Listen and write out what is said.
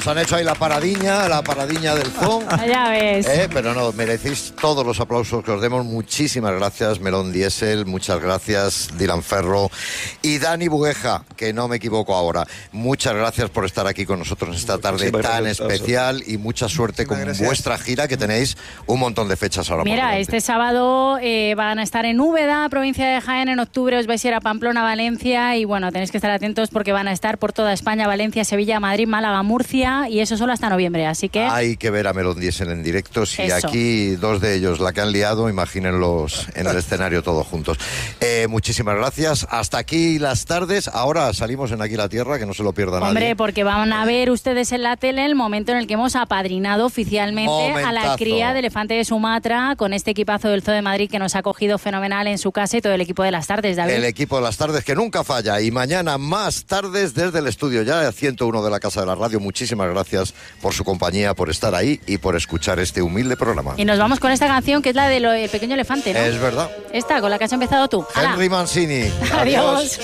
nos han hecho ahí la paradiña del Zoom. Ya ves. Pero no, merecéis todos los aplausos que os demos. Muchísimas gracias, Melón Diesel, muchas gracias, Dylan Ferro y Dani Bugueja, que no me equivoco ahora. Muchas gracias por estar aquí con nosotros esta tarde tan especial y mucha suerte con vuestra gira, que tenéis un montón de fechas ahora. Mira, este sábado van a estar en Úbeda, provincia de Jaén, en octubre os vais a ir a Pamplona, Valencia, y bueno, tenéis que estar atentos porque van a estar por toda España, Valencia, Sevilla, Madrid, Málaga, Murcia, y eso solo hasta noviembre, así que... Hay que ver a Melón Diesel en directo. Si eso. Aquí dos de ellos la que han liado, imagínenlos en el escenario todos juntos. Muchísimas gracias. Hasta aquí las tardes. Ahora salimos en Aquí la Tierra, que no se lo pierda nadie. Hombre, porque van a ver ustedes en la tele el momento en el que hemos apadrinado oficialmente a la cría de elefante de Sumatra con este equipazo del Zoo de Madrid que nos ha acogido fenomenal en su casa, y todo el equipo de las tardes, David. El equipo de las tardes que nunca falla. Y mañana más tardes desde el estudio ya 101 de la Casa de la Radio. Muchísimas gracias por su compañía, por estar ahí y por escuchar este humilde programa. Y nos vamos con esta canción que es la del pequeño elefante, ¿no? Es verdad. Esta, con la que has empezado tú. Henry Mancini. Adiós.